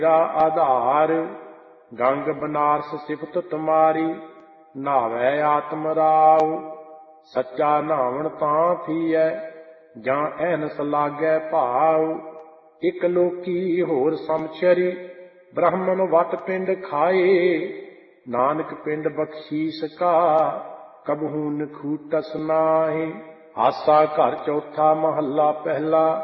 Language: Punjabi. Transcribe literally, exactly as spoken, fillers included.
ਆਧਾਰ। ਗੰਗ ਬਨਾਰਸ ਸਿਫਤ ਤੁਮਾਰੀ, ਨਾਵੈ ਆਤਮ ਰਾਉ। ਸੱਚਾ ਨਾਵਣ ਤਾਂ ਥੀਐ, ਜਾਂ ਐਨਸ ਲਾਗੈ ਭਾਉ। ਇਕ ਲੋਕੀ ਹੋਰ ਸਮਚਰੀ, ਬ੍ਰਹਮਨ ਵਟ ਪਿੰਡ ਖਾਏ। ਨਾਨਕ ਪਿੰਡ ਬਖਸ਼ੀਸ ਕਾ, ਕਬਹੂ ਨਖੂਟਸ ਨਾਹਿ। ਆਸਾ ਘਰ ਚੌਥਾ ਮਹੱਲਾ ਪਹਿਲਾ।